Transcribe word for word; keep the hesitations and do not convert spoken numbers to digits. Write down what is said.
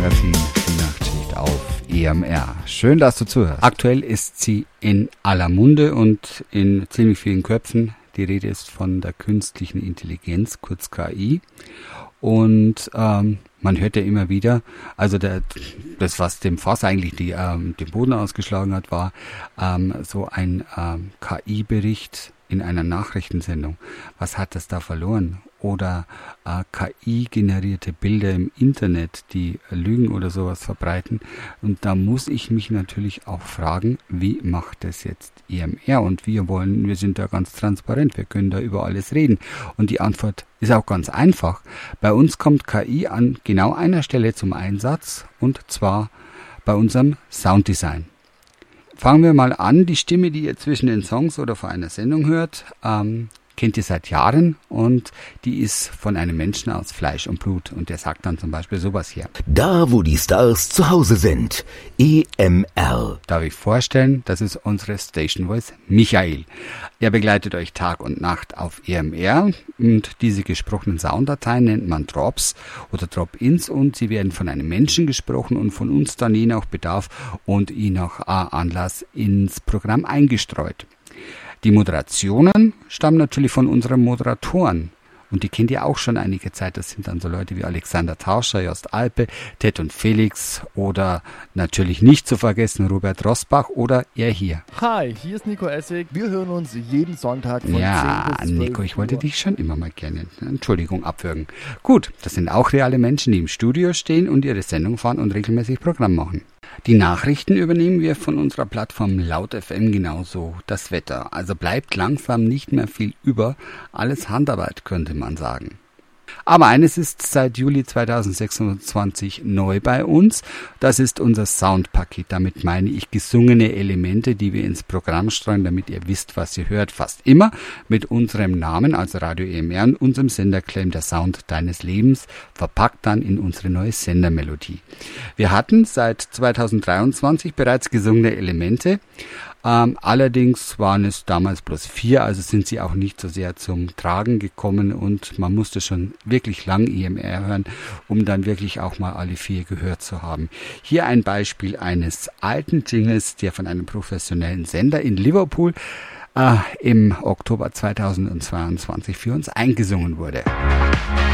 Magazin, die Nachtschicht auf E M R. Schön, dass du zuhörst. Aktuell ist sie in aller Munde und in ziemlich vielen Köpfen. Die Rede ist von der künstlichen Intelligenz, kurz K I. Und ähm, man hört ja immer wieder, also der, das, was dem Fass eigentlich die, ähm, den Boden ausgeschlagen hat, war ähm, so ein ähm, K I-Bericht in einer Nachrichtensendung. Was hat das da verloren? Oder äh, K I-generierte Bilder im Internet, die Lügen oder sowas verbreiten. Und da muss ich mich natürlich auch fragen, wie macht das jetzt E M R? Und wir wollen, wir sind da ganz transparent, wir können da über alles reden. Und die Antwort ist auch ganz einfach. Bei uns kommt K I an genau einer Stelle zum Einsatz, und zwar bei unserem Sounddesign. Fangen wir mal an. Die Stimme, die ihr zwischen den Songs oder vor einer Sendung hört, ähm, kennt ihr seit Jahren, und die ist von einem Menschen aus Fleisch und Blut, und der sagt dann zum Beispiel sowas hier. Da, wo die Stars zu Hause sind, E M R. Darf ich vorstellen, das ist unsere Station Voice Michael. Er begleitet euch Tag und Nacht auf E M R, und diese gesprochenen Sounddateien nennt man Drops oder Drop-ins, und sie werden von einem Menschen gesprochen und von uns dann je nach Bedarf und je nach Anlass ins Programm eingestreut. Die Moderationen stammen natürlich von unseren Moderatoren, und die kennt ihr auch schon einige Zeit. Das sind dann so Leute wie Alexander Tauscher, Jost Alpe, Ted und Felix oder natürlich nicht zu vergessen Robert Rosbach oder er hier. Hi, hier ist Nico Essig. Wir hören uns jeden Sonntag von ja, zehn bis zwölf Nico, ich wollte Uhr. dich schon immer mal kennen. Entschuldigung, abwürgen. Gut, das sind auch reale Menschen, die im Studio stehen und ihre Sendung fahren und regelmäßig Programm machen. Die Nachrichten übernehmen wir von unserer Plattform Laut F M, genauso das Wetter. Also bleibt langsam nicht mehr viel über. Alles Handarbeit, könnte man sagen. Aber eines ist seit Juli zweitausendsechsundzwanzig neu bei uns. Das ist unser Soundpaket. Damit meine ich gesungene Elemente, die wir ins Programm streuen, damit ihr wisst, was ihr hört. Fast immer mit unserem Namen, also Radio E M R, und unserem Senderclaim Der Sound deines Lebens, verpackt dann in unsere neue Sendermelodie. Wir hatten seit zweitausenddreiundzwanzig bereits gesungene Elemente. Ähm, allerdings waren es damals bloß vier, also sind sie auch nicht so sehr zum Tragen gekommen, und man musste schon wirklich lang E M R hören, um dann wirklich auch mal alle vier gehört zu haben. Hier ein Beispiel eines alten Jingles, der von einem professionellen Sender in Liverpool äh, im Oktober zweitausendzweiundzwanzig für uns eingesungen wurde.